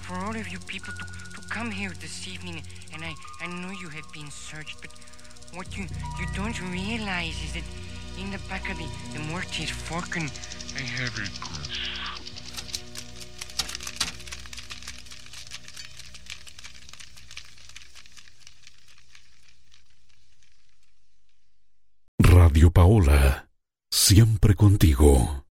for all of you people to come here this evening, and I know you have been searched, but what you don't realize is that in the back of the Mortis Falcon, I have a goose. Radio Paola, siempre contigo.